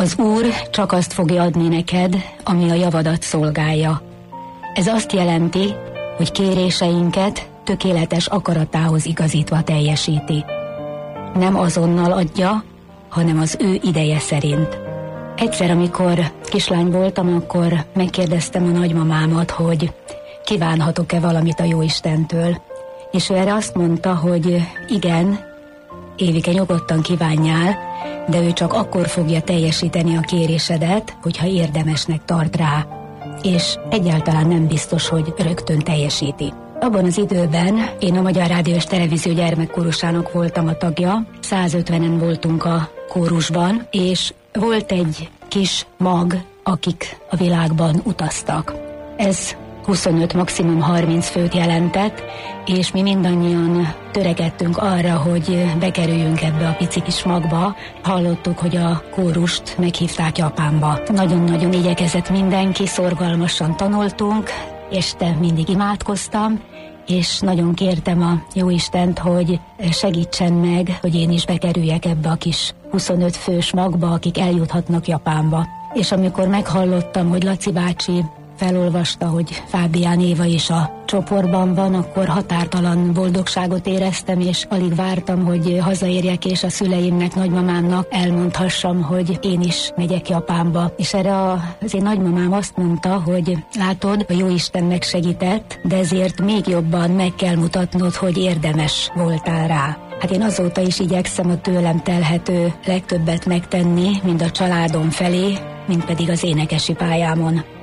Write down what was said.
Az Úr csak azt fogja adni neked, ami a javadat szolgálja. Ez azt jelenti, hogy kéréseinket tökéletes akaratához igazítva teljesíti. Nem azonnal adja, hanem az ő ideje szerint. Egyszer, amikor kislány voltam, akkor megkérdeztem a nagymamámat, hogy kívánhatok-e valamit a Jóistentől. És ő erre azt mondta, hogy igen, Évike, nyugodtan kívánjál, de ő csak akkor fogja teljesíteni a kérésedet, hogyha érdemesnek tart rá. És egyáltalán nem biztos, hogy rögtön teljesíti. Abban az időben én a Magyar Rádió és Televízió gyermekkórusának voltam a tagja, 150-en voltunk a kórusban, és volt egy kis mag, akik a világban utaztak. Ez 25, maximum 30 főt jelentett, és mi mindannyian törekedtünk arra, hogy bekerüljünk ebbe a pici kis magba. Hallottuk, hogy a kórust meghívták Japánba. Nagyon-nagyon igyekezett mindenki, szorgalmasan tanultunk, este mindig imádkoztam, és nagyon kértem a Jóistent, hogy segítsen meg, hogy én is bekerüljek ebbe a kis 25 fős magba, akik eljuthatnak Japánba. És amikor meghallottam, hogy Laci bácsi felolvasta, hogy Fábián Éva is a csoportban van, akkor határtalan boldogságot éreztem, és alig vártam, hogy hazaérjek, és a szüleimnek, nagymamámnak elmondhassam, hogy én is megyek Japánba. És erre az én nagymamám azt mondta, hogy látod, a Jóisten megsegített, de ezért még jobban meg kell mutatnod, hogy érdemes voltál rá. Hát én azóta is igyekszem a tőlem telhető legtöbbet megtenni, mind a családom felé, mind pedig az énekesi pályámon.